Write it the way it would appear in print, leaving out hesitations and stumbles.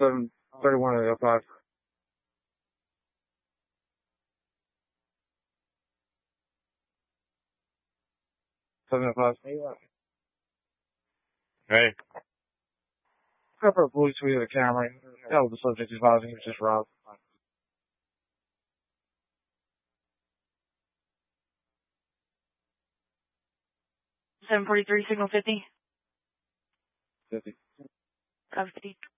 731 705. Hey. Cover a blue tweet of the camera. Tell the subject advising he was just robbed. 743, signal 50. 50. 50.